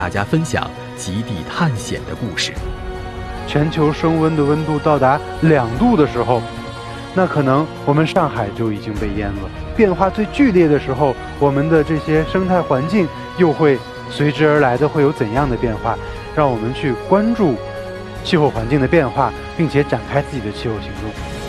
大家分享极地探险的故事。 全球升温的温度到达2度的时候，那可能我们上海就已经被淹了。变化最剧烈的时候，我们的这些生态环境又会随之而来的会有怎样的变化？让我们去关注气候环境的变化，并且展开自己的气候行动。